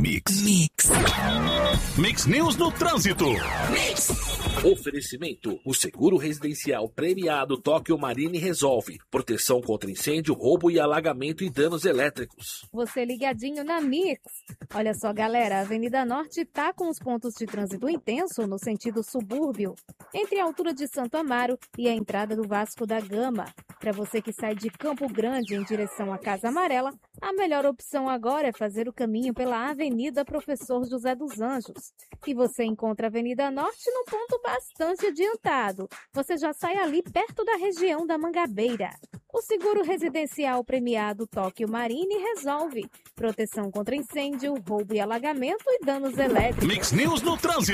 Mix News no trânsito. Oferecimento: o seguro residencial premiado Tóquio Marine resolve. Proteção contra incêndio, roubo e alagamento e danos elétricos. Você ligadinho na Mix. Olha só, galera, a Avenida Norte tá com os pontos de trânsito intenso no sentido subúrbio, entre a altura de Santo Amaro e a entrada do Vasco da Gama. Para você que sai de Campo Grande em direção à Casa Amarela, a melhor opção agora é fazer o caminho pela Avenida Professor José dos Anjos. E você encontra a Avenida Norte num ponto bastante adiantado. Você já sai ali perto da região da Mangabeira. O seguro residencial premiado Tóquio Marine resolve. Proteção contra incêndio, roubo e alagamento e danos elétricos. Mix News no trânsito.